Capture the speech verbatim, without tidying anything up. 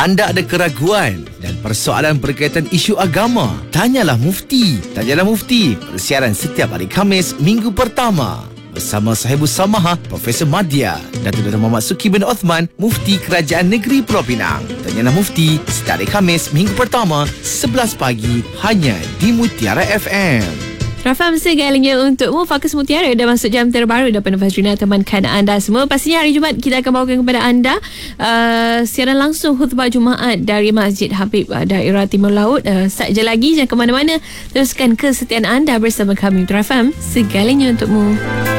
anda ada keraguan dan persoalan berkaitan isu agama? Tanyalah Mufti. Tanyalah Mufti. Persiaran setiap hari Khamis minggu pertama. Bersama Sahibus Samaha, Profesor Madya, Datuk Dr. Muhammad Suki bin Othman, Mufti Kerajaan Negeri Pulau Pinang. Tanyalah Mufti setiap hari Khamis minggu pertama sebelas pagi hanya di Mutiara F M. Rafam segalanya untukmu. Fokus Mutiara dah masuk jam terbaru daripada Fazrina temankan anda semua. Pastinya hari Jumaat kita akan bawakan kepada anda uh, siaran langsung khutbah Jumaat dari Masjid Habib uh, Daerah Timur Laut. Uh, Sekejap lagi jangan ke mana-mana. Teruskan kesetiaan anda bersama kami. Rafam segalanya untukmu.